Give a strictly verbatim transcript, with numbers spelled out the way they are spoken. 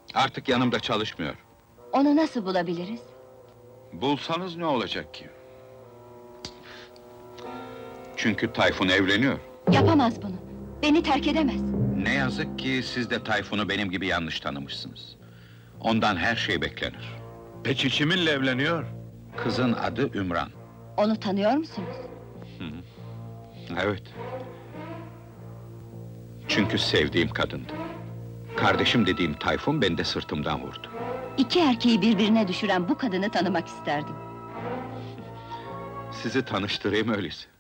Artık yanımda çalışmıyor. Onu nasıl bulabiliriz? Bulsanız ne olacak ki? Çünkü Tayfun evleniyor. Yapamaz bunu. Beni terk edemez. Ne yazık ki siz de Tayfun'u benim gibi yanlış tanımışsınız. Ondan her şey beklenir. Peki kiminle evleniyor? Kızın adı Ümran. Onu tanıyor musunuz? Evet. Çünkü sevdiğim kadındı. Kardeşim dediğim Tayfun beni de sırtımdan vurdu. İki erkeği birbirine düşüren bu kadını tanımak isterdim. Sizi tanıştırayım öyleyse.